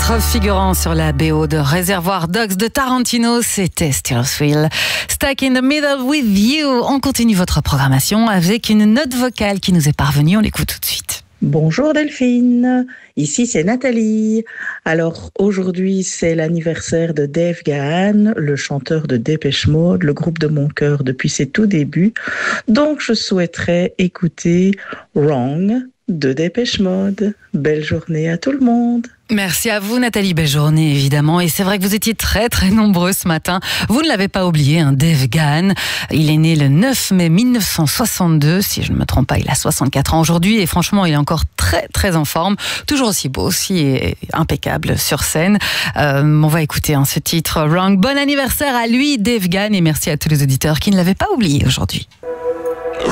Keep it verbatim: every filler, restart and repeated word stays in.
titre figurant sur la B O de Reservoir Dogs de Tarantino, c'était Still Thrill. Stuck in the Middle with You. On continue votre programmation avec une note vocale qui nous est parvenue. On l'écoute tout de suite. Bonjour Delphine, ici c'est Nathalie. Alors aujourd'hui c'est l'anniversaire de Dave Gahan, le chanteur de Depeche Mode, le groupe de mon cœur depuis ses tout débuts. Donc je souhaiterais écouter Wrong de Depeche Mode. Belle journée à tout le monde. Merci à vous Nathalie, belle journée évidemment. Et c'est vrai que vous étiez très très nombreux ce matin. Vous ne l'avez pas oublié, hein, Dave Gahan. Il est né le neuf mai mille neuf cent soixante-deux, si je ne me trompe pas, il a soixante-quatre ans aujourd'hui et franchement il est encore très très en forme, toujours aussi beau, aussi impeccable sur scène. Euh, on va écouter hein, ce titre Wrong. Bon anniversaire à lui Dave Gahan et merci à tous les auditeurs qui ne l'avaient pas oublié aujourd'hui.